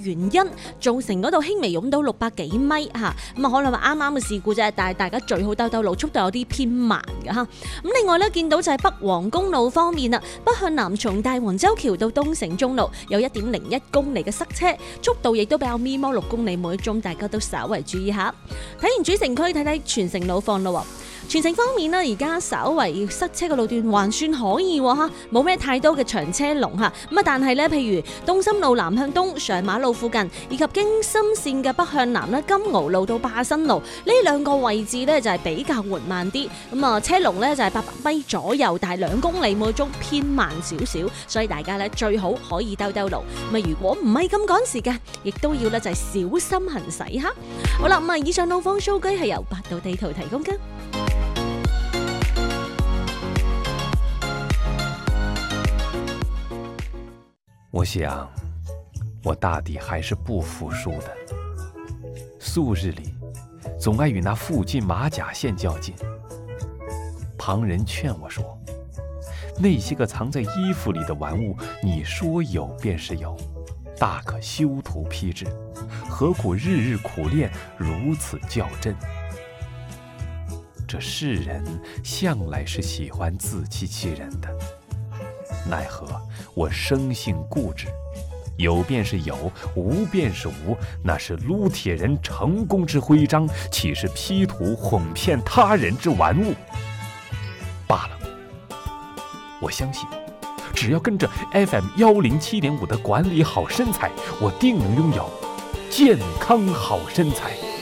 原因，造成嗰度輕微湧到600幾米嚇。咁可能話啱啱嘅事故啫，但係大家最好兜路，速度有啲偏慢嘅嚇。咁另外咧，見到就係北黃公路方面啦，北向南從大黃洲橋到東成中路有1.01公里嘅塞車，速度亦都比較咪摩6公里每鐘，大家都稍為注意下。睇完主城區，睇睇全城路況咯。全城方面呢，而家稍為塞車嘅路段還算可以嚇，冇咩太多嘅長車龍嚇。咁啊，但係咧，譬如東深路南向東上馬路附近，以及京深線嘅北向南咧，金鰲路到霸新路呢兩個位置咧就係比較緩慢啲。咁啊，車龍咧就係800米左右，但係2公里每鐘偏慢少少，所以大家咧最好可以兜路。咁啊，如果唔係咁趕時間，亦都要咧就係小心行駛嚇。好啦，咁啊，以上路況數據係由百度地圖提供嘅。 我想，我大抵还是不服输的。素日里，总爱与那附近马甲线较劲。旁人劝我说：“那些个藏在衣服里的玩物，你说有便是有，大可修图批之，何苦日日苦练，如此较真？”这世人向来是喜欢自欺欺人的。奈何我生性固执，有便是有，无便是无，那是撸铁人成功之徽章，岂是 P 图哄骗他人之玩物？罢了，我相信，只要跟着 FM 107.5的管理好身材，我定能拥有健康好身材。